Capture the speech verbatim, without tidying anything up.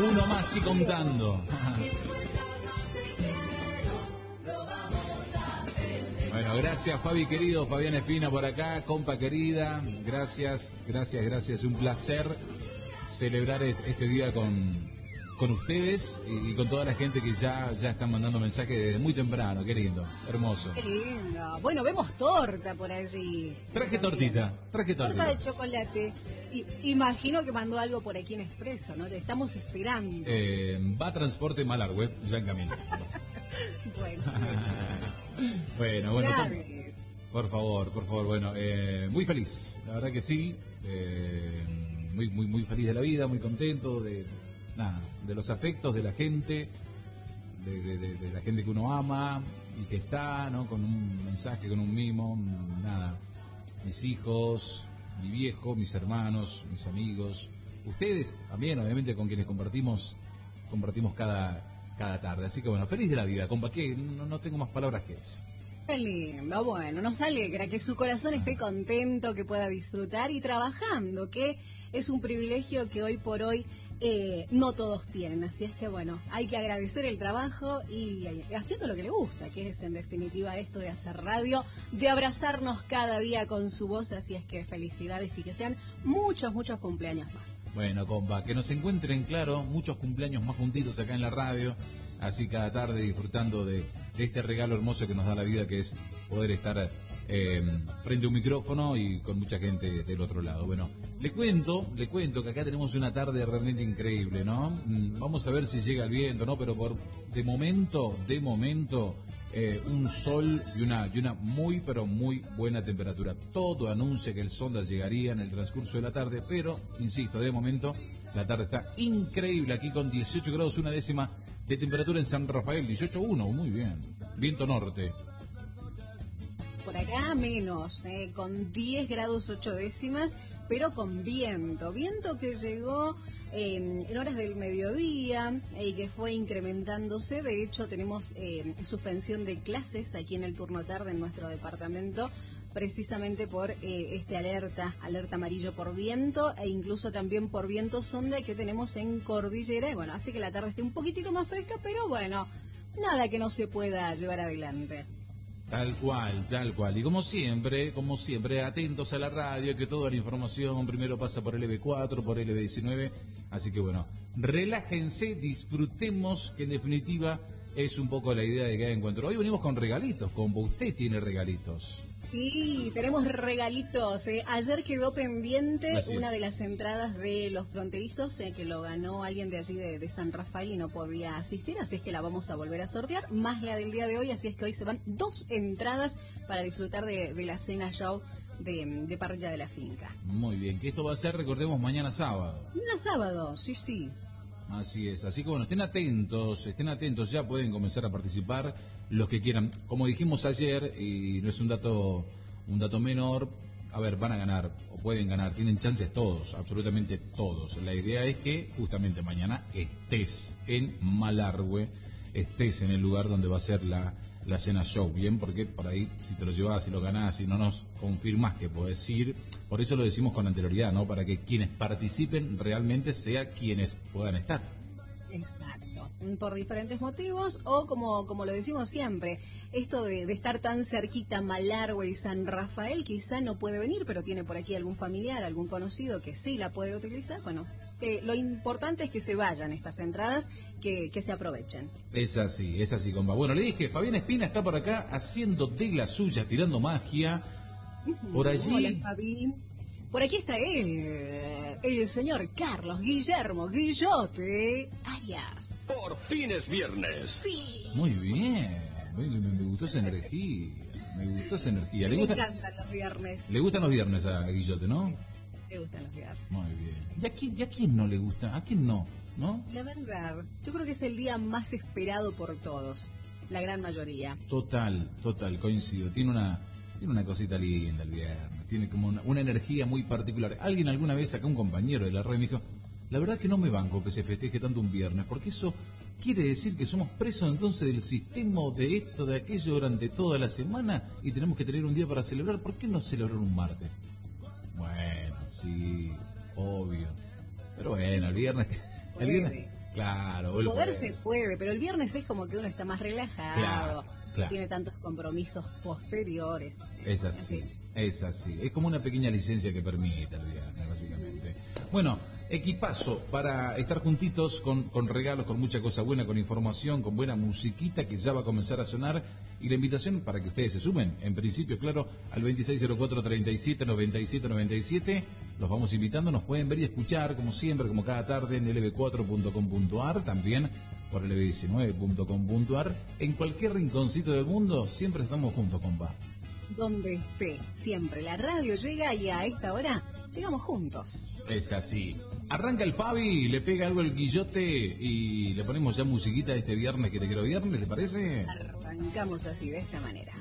Uno más y contando. Bueno, gracias Fabi querido, Fabián Espina por acá, compa querida, gracias, gracias, gracias, un placer celebrar este día con, con ustedes y, y con toda la gente que ya, ya están mandando mensajes desde muy temprano, qué lindo, hermoso. Qué lindo, bueno, vemos torta por allí. Traje tortita, traje tortita. Torta de chocolate, y, imagino que mandó algo por aquí en Expreso, ¿no? Le estamos esperando. Eh, va Transporte Malargüe, ya en camino. Bueno. Bueno, bueno, por favor, por favor, bueno, eh, muy feliz, la verdad que sí, eh, muy, muy, muy feliz de la vida, muy contento de, nada, de los afectos de la gente, de, de, de, de la gente que uno ama y que está, ¿no? Con un mensaje, con un mimo, nada, mis hijos, mi viejo, mis hermanos, mis amigos, ustedes también, obviamente, con quienes compartimos, compartimos cada cada tarde, así que bueno, feliz de la vida, compa, que no, no tengo más palabras que esas. Qué lindo, bueno, nos alegra que su corazón esté contento, que pueda disfrutar y trabajando, que es un privilegio que hoy por hoy eh, no todos tienen, así es que bueno, hay que agradecer el trabajo y, y haciendo lo que le gusta, que es en definitiva esto de hacer radio, de abrazarnos cada día con su voz, así es que felicidades y que sean muchos, muchos cumpleaños más. Bueno, compa, que nos encuentren, claro, muchos cumpleaños más juntitos acá en la radio, así cada tarde disfrutando de, de este regalo hermoso que nos da la vida, que es poder estar eh, frente a un micrófono y con mucha gente del otro lado. Bueno, le cuento, le cuento que acá tenemos una tarde realmente increíble, ¿no? Vamos a ver si llega el viento, ¿no? Pero por de momento, de momento, eh, un sol y una, y una muy, pero muy buena temperatura. Todo anuncia que el sonda llegaría en el transcurso de la tarde, pero, insisto, de momento, la tarde está increíble aquí con dieciocho grados, una décima de temperatura en San Rafael, dieciocho punto uno, muy bien. Viento norte. Por acá menos, eh, con diez grados ocho décimas, pero con viento. Viento que llegó eh, en horas del mediodía y eh, que fue incrementándose. De hecho, tenemos eh, suspensión de clases aquí en el turno tarde en nuestro departamento, precisamente por eh, este alerta, alerta amarillo por viento e incluso también por viento sonda que tenemos en Cordillera. Y bueno, hace que la tarde esté un poquitito más fresca, pero bueno, nada que no se pueda llevar adelante. Tal cual, tal cual. Y como siempre, como siempre, atentos a la radio, que toda la información primero pasa por L B cuatro, por L B diecinueve. Así que bueno, relájense, disfrutemos, que en definitiva es un poco la idea de cada encuentro. Hoy venimos con regalitos, como usted tiene regalitos. Sí, tenemos regalitos. Eh. Ayer quedó pendiente Así una es. de las entradas de Los Fronterizos, eh, que lo ganó alguien de allí de, de San Rafael y no podía asistir, así es que la vamos a volver a sortear, más la del día de hoy, así es que hoy se van dos entradas para disfrutar de, de la cena show de, de parrilla de la finca. Muy bien, que esto va a ser, recordemos, mañana sábado. Mañana sábado, sí, sí. Así es, así que bueno, estén atentos, estén atentos, ya pueden comenzar a participar los que quieran. Como dijimos ayer, y no es un dato, un dato menor, a ver, van a ganar, o pueden ganar, tienen chances todos, absolutamente todos. La idea es que justamente mañana estés en Malargüe, estés en el lugar donde va a ser la, la cena show, bien, porque por ahí si te lo llevas, si lo ganás, si no nos confirmás que podés ir, por eso lo decimos con anterioridad, ¿no? Para que quienes participen realmente sea quienes puedan estar. Exacto, por diferentes motivos o como, como lo decimos siempre, esto de, de estar tan cerquita Malargüe y San Rafael quizá no puede venir, pero tiene por aquí algún familiar, algún conocido que sí la puede utilizar, bueno, eh, lo importante es que se vayan estas entradas, que, que se aprovechen. Es así, es así, compa. Bueno, le dije, Fabián Espina está por acá haciendo de la suya, tirando magia. Por allí... Hola, Fabi. Por aquí está él, el señor Carlos Guillermo Guillote Arias. Por fin es viernes. Sí. Muy bien, muy bien, me gustó esa energía, me gustó esa energía. ¿Le Me gusta, encantan los viernes. le gustan los viernes a Guillote, no? Me gustan los viernes. Muy bien. ¿Y a quién, y a quién no le gusta? ¿A quién no? ¿No? La verdad, yo creo que es el día más esperado por todos, la gran mayoría. Total, total, coincido. Tiene una, tiene una cosita linda el viernes, tiene como una, una energía muy particular. Alguien alguna vez, acá un compañero de la red me dijo, la verdad que no me banco que se festeje tanto un viernes, porque eso quiere decir que somos presos entonces del sistema de esto, de aquello durante toda la semana y tenemos que tener un día para celebrar. ¿Por qué no celebrar un martes? Bueno, sí, obvio. Pero bueno, el viernes, el viernes, Claro, el Poder jueves. se puede, pero el viernes es como que uno está más relajado, Claro, claro. tiene tantos compromisos posteriores. Es así, es así. Es como una pequeña licencia que permite el viernes, básicamente. Bueno, equipazo para estar juntitos con, con regalos, con mucha cosa buena, con información, con buena musiquita que ya va a comenzar a sonar. Y la invitación para que ustedes se sumen, en principio, claro, al veintiséis cero cuatro, treinta y siete, noventa y siete, noventa y siete. Los vamos invitando, nos pueden ver y escuchar, como siempre, como cada tarde, en ele ve cuatro punto com punto a r, también por ele ve diecinueve punto com punto a r. En cualquier rinconcito del mundo, siempre estamos juntos, compa. Donde esté, siempre la radio llega y a esta hora llegamos juntos. Es así. Arranca el Fabi, le pega algo el guillote y le ponemos ya musiquita este viernes que te quiero viernes, ¿le parece? Arrancamos así, de esta manera.